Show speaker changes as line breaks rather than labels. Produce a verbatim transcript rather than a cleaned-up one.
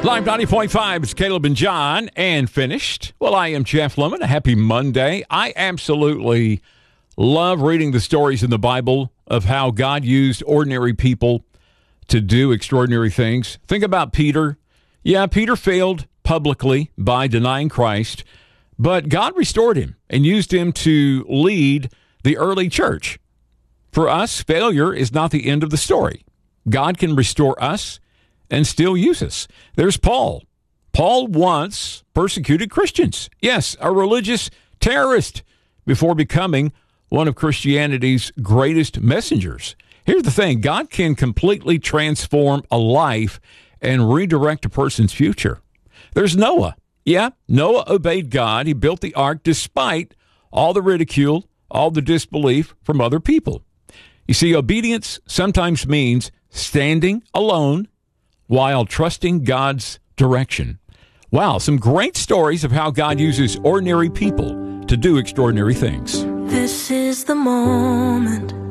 Live ninety point five, it's Caleb and John, and finished. Well, I am Jeff Lemon. A happy Monday. I absolutely love reading the stories in the Bible of how God used ordinary people to do extraordinary things. Think about Peter. Yeah, Peter failed publicly by denying Christ, but God restored him and used him to lead the early church. For us, failure is not the end of the story. God can restore us and still use us. There's Paul. Paul once persecuted Christians. Yes, a religious terrorist before becoming one of Christianity's greatest messengers. Here's the thing. God can completely transform a life and redirect a person's future. There's Noah. Yeah, Noah obeyed God. He built the ark despite all the ridicule, all the disbelief from other people. You see, obedience sometimes means standing alone while trusting God's direction. Wow, some great stories of how God uses ordinary people to do extraordinary things.
This is the moment